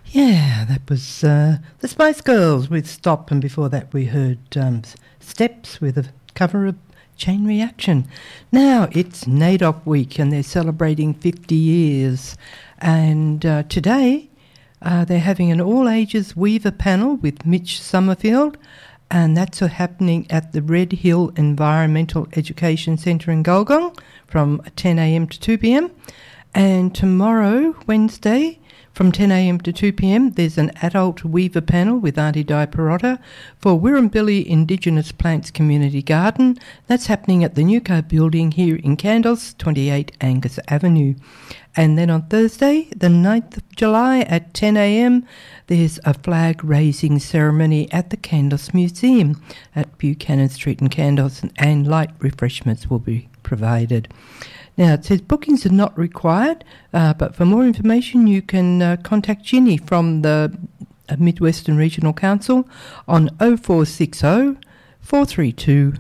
Yeah, that was the Spice Girls with Stop, and before that we heard Steps with a cover of Chain Reaction. Now it's NAIDOC Week and they're celebrating 50 years, and today they're having an all-ages Weaver panel with Mitch Summerfield, and that's happening at the Red Hill Environmental Education Centre in Gulgong from 10 a.m. to 2 p.m. And tomorrow, Wednesday, from 10 a.m. to 2 p.m, there's an adult Weaver panel with Auntie Di Perotta for Wirrumbili Indigenous Plants Community Garden. That's happening at the Newco building here in Candles, 28 Angus Avenue. And then on Thursday, the 9th of July at 10 a.m, there's a flag-raising ceremony at the Candles Museum at Buchanan Street in Candles, and light refreshments will be provided. Now, it says bookings are not required, but for more information you can contact Ginny from the Midwestern Regional Council on 0460 432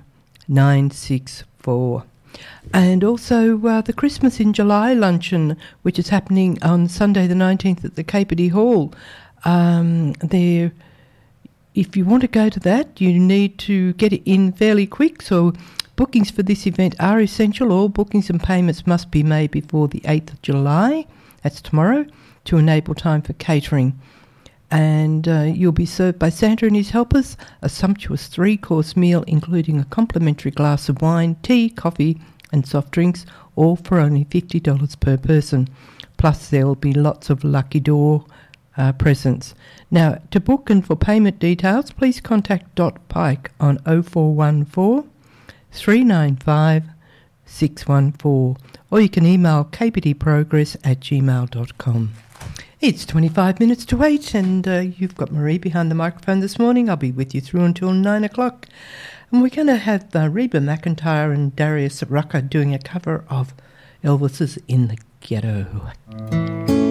964. And also the Christmas in July luncheon, which is happening on Sunday the 19th at the Capity Hall. If you want to go to that, you need to get it in fairly quick, so bookings for this event are essential. All bookings and payments must be made before the 8th of July, that's tomorrow, to enable time for catering. And you'll be served by Santa and his helpers, a sumptuous 3-course meal including a complimentary glass of wine, tea, coffee and soft drinks, all for only $50 per person. Plus there'll be lots of lucky door presents. Now, to book and for payment details, please contact Dot Pike on 0414 395 614, or you can email kpdprogress@gmail.com. It's 25 minutes to 8, and you've got Marie behind the microphone this morning. I'll be with you through until 9 o'clock. And we're going to have Reba McEntire and Darius Rucker doing a cover of Elvis's In the Ghetto.